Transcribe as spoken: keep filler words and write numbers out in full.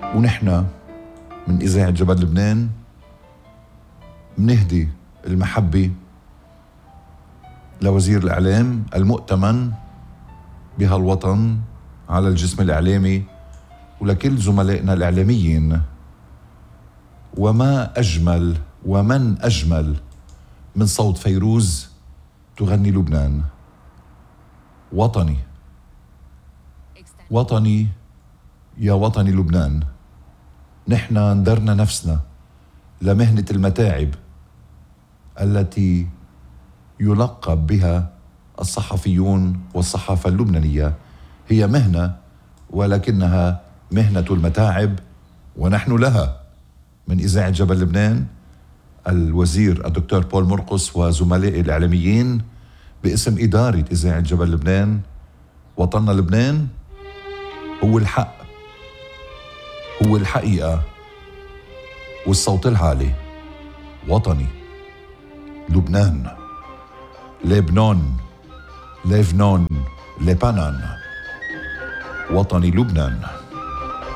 ونحن من إذاعة جبل لبنان منهدي المحبة لوزير الإعلام المؤتمن بهالوطن على الجسم الإعلامي ولكل زملائنا الإعلاميين. وما أجمل ومن أجمل من صوت فيروز تغني لبنان. وطني وطني يا وطني لبنان، نحن اندرنا نفسنا لمهنة المتاعب التي يلقب بها الصحفيون والصحافة اللبنانية. هي مهنة ولكنها مهنة المتاعب ونحن لها. من إذاعة جبل لبنان الوزير الدكتور بول مرقس وزملائي الإعلاميين باسم إدارة إذاعة جبل لبنان، وطننا لبنان هو الحق، هو الحقيقة والصوت العالي. وطني لبنان، لبنان، لبنان، لبنان، وطني لبنان.